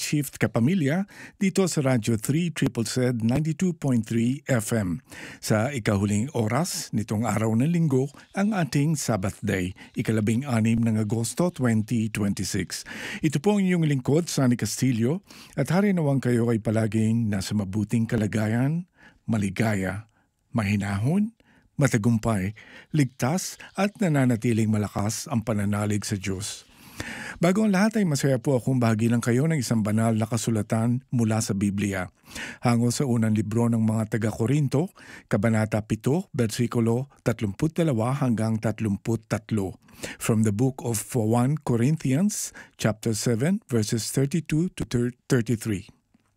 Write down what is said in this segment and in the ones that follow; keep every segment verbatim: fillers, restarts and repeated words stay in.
Shift Kapamilya dito sa Radyo three Triple Z ninety-two point three F M. Sa ikahuling oras nitong araw ng linggo, ang ating Sabbath Day, ikalabing anim ng Agosto twenty twenty-six. Ito po ang inyong lingkod, Sunny Castillo, at hari nawang kayo ay palaging nasa mabuting kalagayan, maligaya, mahinahon, matagumpay, ligtas at nananatiling malakas ang pananalig sa Diyos. Bago ang lahat ay masaya po akong bahagi lang kayo ng isang banal na kasulatan mula sa Biblia. Hango sa unang libro ng mga taga-Korinto, Kabanata seven, versikulo thirty-two hanggang thirty-three. From the book of First Corinthians, chapter seven, verses thirty-two to thirty-three.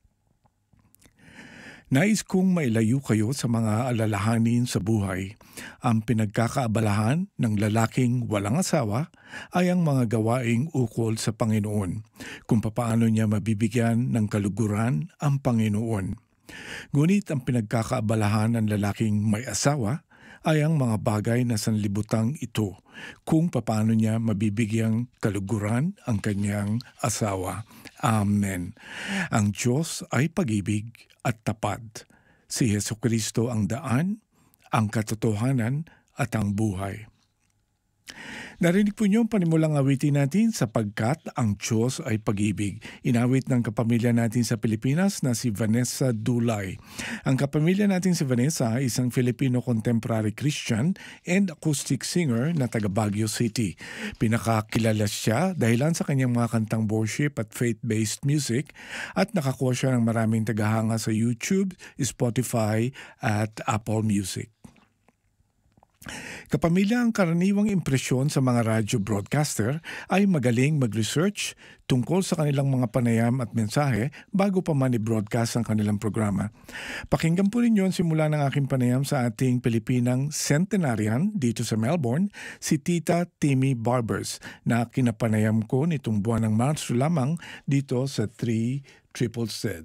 Nais kong mailayo kayo sa mga alalahanin sa buhay. Ang pinagkakaabalahan ng lalaking walang asawa ay ang mga gawaing ukol sa Panginoon, kung papaano niya mabibigyan ng kaluguran ang Panginoon. Ngunit ang pinagkakaabalahan ng lalaking may asawa ay ang mga bagay na sanlibutang ito, kung papaano niya mabibigyang kaluguran ang kanyang asawa. Amen. Ang Diyos ay pag-ibig at tapat. Si Jesucristo ang daan, ang katotohanan at ang buhay. Narinig po niyo ang panimulang awitin natin, Sapagkat ang Diyos ay pag-ibig. Inawit ng kapamilya natin sa Pilipinas na si Vanessa Dulay. Ang kapamilya natin si Vanessa ay isang Filipino contemporary Christian and acoustic singer na taga Baguio City. Pinakakilala siya dahilan sa kanyang mga kantang worship at faith-based music at nakakuha siya ng maraming tagahanga sa YouTube, Spotify at Apple Music. Kapamilya, ang karaniwang impresyon sa mga radyo broadcaster ay magaling mag-research tungkol sa kanilang mga panayam at mensahe bago pa man i-broadcast ang kanilang programa. Pakinggan po ninyo ang simula ng aking panayam sa ating Pilipinang centenarian dito sa Melbourne, si Tita Timmy Barbers, na kinapanayam ko nitong buwan ng Marso lamang dito sa three Triple Z.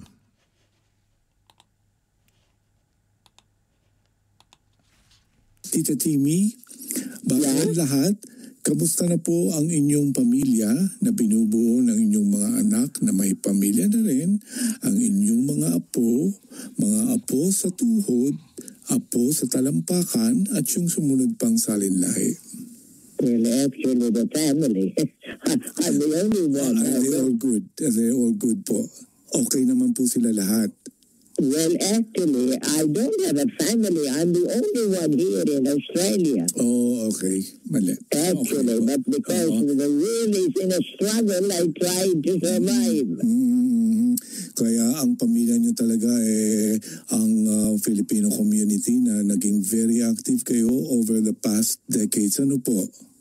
Tita Timmy, bago ang lahat, kamusta na po ang inyong pamilya na binubuo ng inyong mga anak na may pamilya na rin, ang inyong mga apo, mga apo sa tuhod, apo sa talampakan at yung sumunod pang salinlahi? Well, actually, the family. I'm the only one. Are they all good? Are they all good po? Okay naman po sila lahat? Well, actually, I don't have a family. I'm the only one here in Australia. Oh, okay. Mali. Actually, okay. but because uh-huh. the world is in a struggle, I tried to survive. Mm-hmm. Kaya ang pamilya niyo talaga eh, ang uh, Filipino community na naging very active kayo over the past decades. Ano po?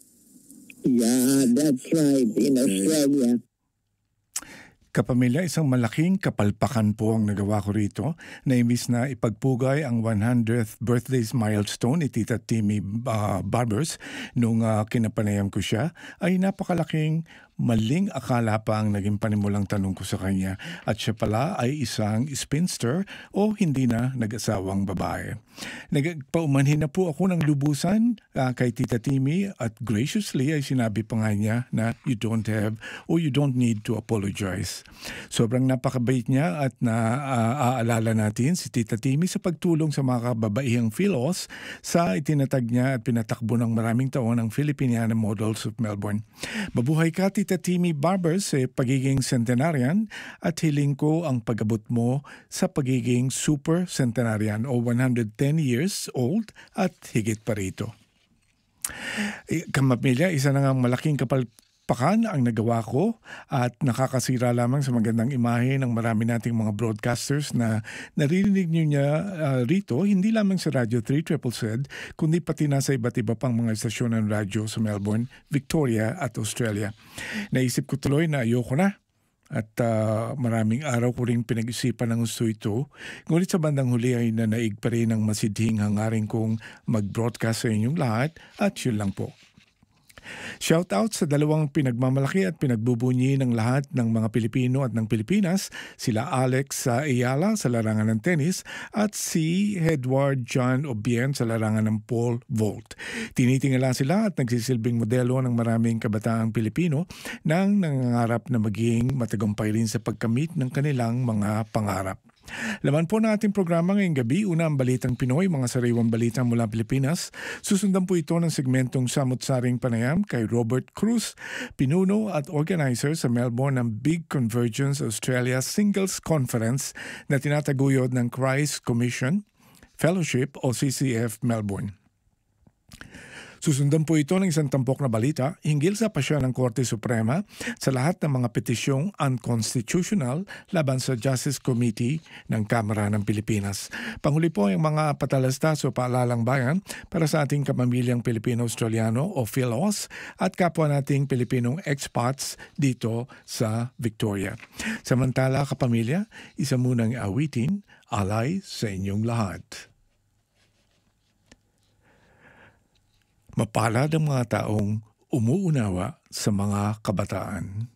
Yeah, that's right, in okay. Australia. Kapamilya, isang malaking kapalpakan po ang nagawa ko rito na imbis na ipagpugay ang one hundredth birthday milestone ni Tita Timmy uh, Barbers nung uh, kinapanayam ko siya, ay napakalaking maling akala pa ang naging panimulang tanong ko sa kanya at siya pala ay isang spinster o hindi na nag-asawang babae. Nagpaumanhin na po ako ng lubusan uh, kay Tita Timmy at graciously ay sinabi pa nga niya na you don't have or you don't need to apologize. Sobrang napakabait niya at naaalala uh, natin si Tita Timmy sa pagtulong sa mga kababaihang Philos sa itinatag niya at pinatakbo ng maraming taon ng Filipiniana Models of Melbourne. Mabuhay ka, Tita Timmy Barbers, sa eh, pagiging centenarian at hiling ko ang pag-abot mo sa pagiging super centenarian o one hundred ten years old at higit pa rito. Kamapilya, isa na ngang malaking kapalpakan ang nagawa ko at nakakasira lamang sa magandang imahe ng marami nating mga broadcasters na naririnig nyo niya uh, rito, hindi lamang sa Radio three Triple Z, kundi pati nasa iba't iba pang mga istasyon ng radyo sa Melbourne, Victoria at Australia. Naisip ko tuloy na ayoko na. At uh, maraming araw ko rin pinag-isipan ng gusto ito. Ngunit sa bandang huli ay nanaig pa rin ang masidhing hangarin kong mag-broadcast sa inyong lahat at yun lang po. Shoutout sa dalawang pinagmamalaki at pinagbubunyi ng lahat ng mga Pilipino at ng Pilipinas, sila Alex sa Ayala sa larangan ng tennis at si Edward John Obien sa larangan ng pole vault. Tinitingala sila at nagsisilbing modelo ng maraming kabataang Pilipino nang nangangarap na maging matagumpay rin sa pagkamit ng kanilang mga pangarap. Laman po ng ating programa ngayong gabi, una ang Balitang Pinoy, mga sariwang balita mula Pilipinas. Susundan po ito ng segmentong Samut-Saring Panayam kay Robert Cruz, pinuno at organizer sa Melbourne ng Big Convergence Australia Singles Conference na tinataguyod ng Christ Commission Fellowship o C C F Melbourne. Susundan po ito ng isang tampok na balita hinggil sa pasya ng Korte Suprema sa lahat ng mga petisyong unconstitutional laban sa Justice Committee ng Kamara ng Pilipinas. Panghuli po ang mga patalastas o paalalang bayan para sa ating kapamilyang Pilipino-Australiano o Philos at kapwa nating Pilipinong expats dito sa Victoria. Samantala kapamilya, isa munang awitin alay sa inyong lahat. Mapalad ang mga taong umuunawa sa mga kabataan.